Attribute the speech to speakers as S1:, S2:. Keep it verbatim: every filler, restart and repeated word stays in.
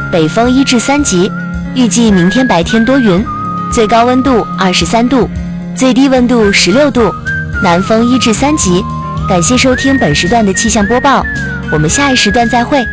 S1: 北风一至三级。预计明天白天多云，最高温度二十三度，最低温度十六度，南风一至三级。感谢收听本时段的气象播报，我们下一时段再会。